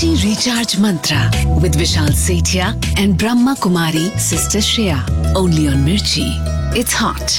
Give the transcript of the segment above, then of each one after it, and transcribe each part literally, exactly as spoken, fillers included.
Mirchi Recharge Mantra with Vishal Sethia and Brahma Kumari Sister Shreya. Only on Mirchi. It's hot.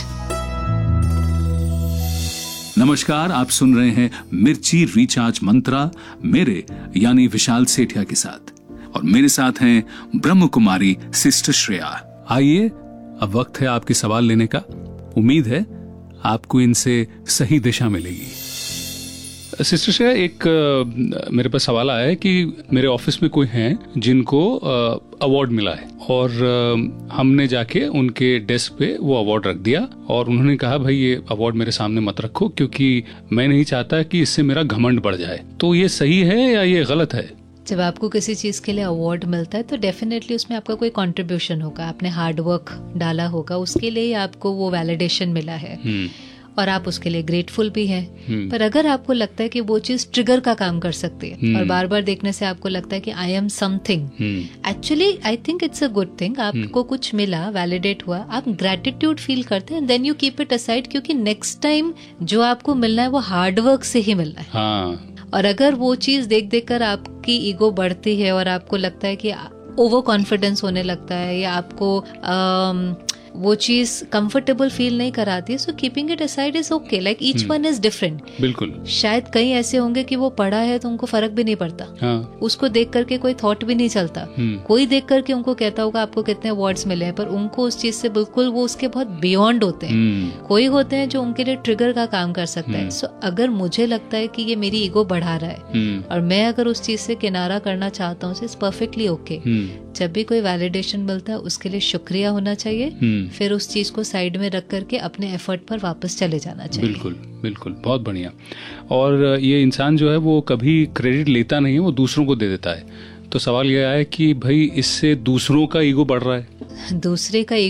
नमस्कार, आप सुन रहे हैं मिर्ची recharge मंत्रा मेरे यानी विशाल सेठिया के साथ, और मेरे साथ हैं ब्रह्म कुमारी सिस्टर श्रेया। आइए, अब वक्त है आपके सवाल लेने का। उम्मीद है आपको इनसे सही दिशा मिलेगी। सिस्टर श्रेया, एक आ, मेरे पास सवाल आया है कि मेरे ऑफिस में कोई हैं जिनको अवार्ड मिला है, और आ, हमने जाके उनके डेस्क पे वो अवार्ड रख दिया, और उन्होंने कहा भाई ये अवार्ड मेरे सामने मत रखो क्योंकि मैं नहीं चाहता कि इससे मेरा घमंड बढ़ जाए। तो ये सही है या ये गलत है? जब आपको किसी चीज के लिए अवार्ड मिलता है तो डेफिनेटली उसमें आपका कोई कंट्रीब्यूशन होगा, आपने हार्ड वर्क डाला होगा, उसके लिए आपको वो वैलिडेशन मिला है और आप उसके लिए ग्रेटफुल भी हैं। पर अगर आपको लगता है कि वो चीज ट्रिगर का काम कर सकती है और बार बार देखने से आपको लगता है कि I am something, actually I think it's a good thing. आपको कुछ मिला, वैलिडेट हुआ, आप ग्रेटिट्यूड फील करते हैं, then you keep it aside, क्योंकि नेक्स्ट टाइम जो आपको मिलना है वो हार्ड वर्क से ही मिलना है। हाँ। और अगर वो चीज देख देख कर आपकी ईगो बढ़ती है और आपको लगता है कि ओवर कॉन्फिडेंस होने लगता है या आपको आम, वो चीज कंफर्टेबल फील नहीं कराती है, so keeping it aside is okay. Like each one is different. बिल्कुल। शायद कई ऐसे होंगे कि वो पढ़ा है तो उनको फर्क भी नहीं पड़ता। हाँ। उसको देख करके कोई थॉट भी नहीं चलता। कोई देख करके उनको कहता होगा आपको कितने अवार्ड्स मिले हैं, पर उनको उस चीज से बिल्कुल वो उसके बहुत बियॉन्ड होते हैं। कोई होते हैं जो उनके लिए ट्रिगर का काम कर सकता है। सो अगर मुझे लगता है कि ये मेरी ईगो बढ़ा रहा है और मैं अगर उस चीज से किनारा करना चाहता हूँ, इट्स परफेक्टली ओके। जब भी कोई वैलिडेशन मिलता है उसके लिए शुक्रिया होना चाहिए, फिर उस चीज को साइड में रख करके अपने एफर्ट पर वापस चले जाना चाहिए। बिल्कुल बिल्कुल, बहुत बढ़िया। और ये इंसान जो है वो कभी क्रेडिट लेता नहीं है, वो दूसरों को दे देता है। तो सवाल यह है कि भाई इससे दूसरों का ईगो बढ़ रहा है। दूसरे का